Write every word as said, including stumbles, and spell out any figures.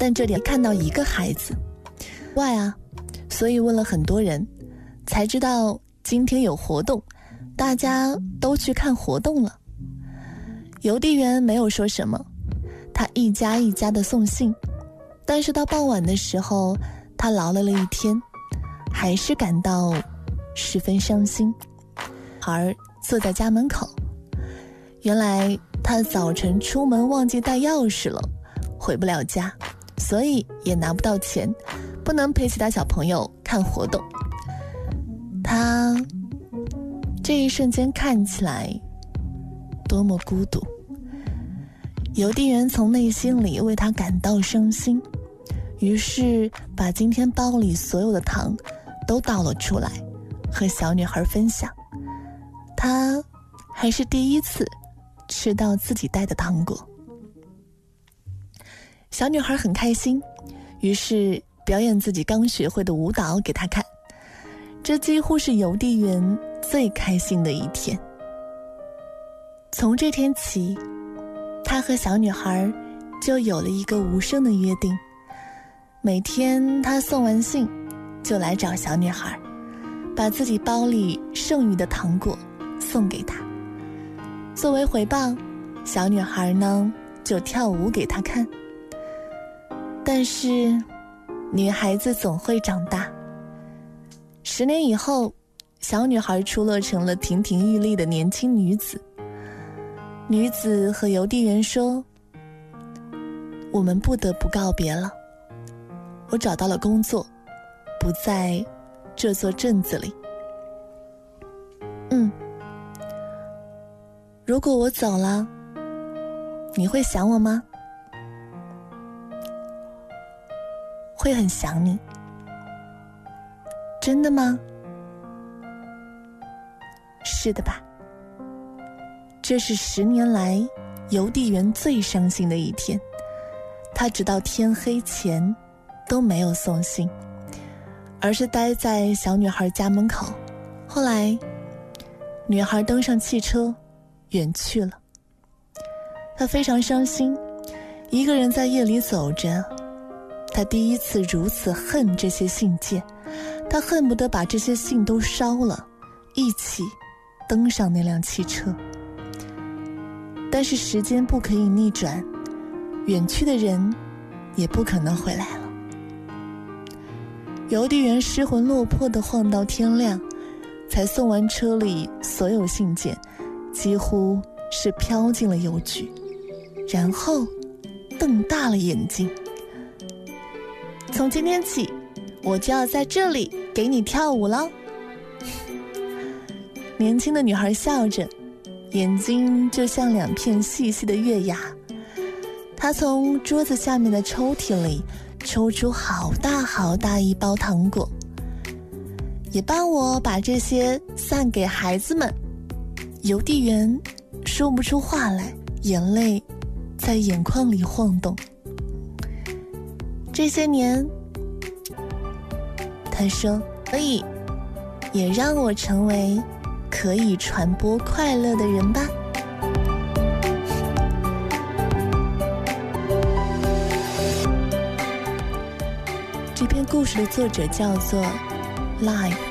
但这里看到一个孩子外啊，所以问了很多人，才知道今天有活动，大家都去看活动了。邮递员没有说什么，他一家一家的送信，但是到傍晚的时候，他劳累了一天，还是感到十分伤心，而坐在家门口。原来他早晨出门忘记带钥匙了，回不了家，所以也拿不到钱，不能陪其他小朋友看活动。他这一瞬间看起来多么孤独。邮递员从内心里为他感到伤心，于是把今天包里所有的糖都倒了出来，和小女孩分享。他还是第一次吃到自己带的糖果。小女孩很开心，于是表演自己刚学会的舞蹈给她看。这几乎是邮递员最开心的一天。从这天起，他和小女孩就有了一个无声的约定。每天他送完信就来找小女孩，把自己包里剩余的糖果送给她。作为回报，小女孩呢就跳舞给他看。但是女孩子总会长大。十年以后，小女孩出落成了亭亭玉立的年轻女子。女子和邮递员说，我们不得不告别了，我找到了工作，不在这座镇子里。嗯，如果我走了，你会想我吗？会很想你。真的吗？是的吧。这是十年来邮递员最伤心的一天，他直到天黑前都没有送信，而是待在小女孩家门口。后来女孩登上汽车远去了，他非常伤心，一个人在夜里走着。他第一次如此恨这些信件，他恨不得把这些信都烧了，一起登上那辆汽车。但是时间不可以逆转，远去的人也不可能回来了。邮递员失魂落魄地晃到天亮，才送完车里所有信件，几乎是飘进了邮局，然后瞪大了眼睛。从今天起，我就要在这里给你跳舞了。年轻的女孩笑着，眼睛就像两片细细的月牙。她从桌子下面的抽屉里抽出好大好大一包糖果，也帮我把这些散给孩子们。邮递员说不出话来，眼泪在眼眶里晃动。这些年，他说，所以也让我成为可以传播快乐的人吧。这篇故事的作者叫做 Life。